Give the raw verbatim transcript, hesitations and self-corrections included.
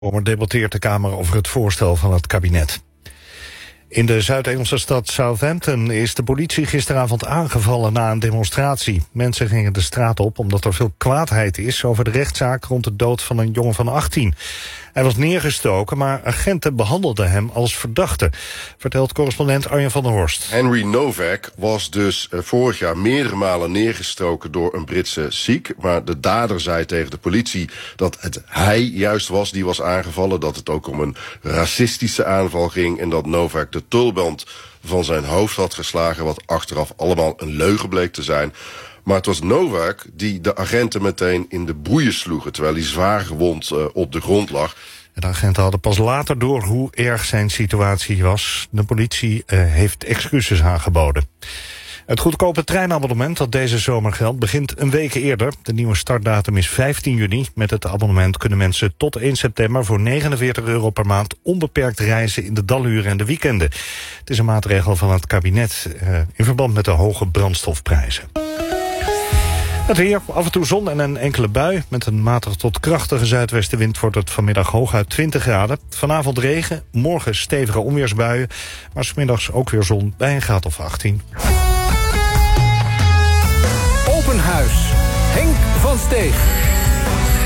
Er debatteert de Kamer over het voorstel van het kabinet. In de Zuid-Engelse stad Southampton is de politie gisteravond aangevallen na een demonstratie. Mensen gingen de straat op omdat er veel kwaadheid is over de rechtszaak rond de dood van een jongen van achttien. Hij was neergestoken, maar agenten behandelden hem als verdachte, vertelt correspondent Arjen van der Horst. Henry Novak was dus uh, vorig jaar meerdere malen neergestoken door een Britse Sikh. Maar de dader zei tegen de politie dat het hij juist was die was aangevallen. Dat het ook om een racistische aanval ging en dat Novak de tulband van zijn hoofd had geslagen, wat achteraf allemaal een leugen bleek te zijn. Maar het was Novak die de agenten meteen in de boeien sloegen, terwijl hij zwaar gewond uh, op de grond lag. De agenten hadden pas later door hoe erg zijn situatie was. De politie uh, heeft excuses aangeboden. Het goedkope treinabonnement dat deze zomer geldt begint een week eerder. De nieuwe startdatum is vijftien juni. Met het abonnement kunnen mensen tot één september voor negenenveertig euro per maand onbeperkt reizen in de daluren en de weekenden. Het is een maatregel van het kabinet uh, in verband met de hoge brandstofprijzen. Het weer, af en toe zon en een enkele bui. Met een matige tot krachtige zuidwestenwind wordt het vanmiddag hooguit twintig graden. Vanavond regen, morgen stevige onweersbuien. Maar 's middags ook weer zon bij een graad of achttien. Open Huis. Henk van Steeg.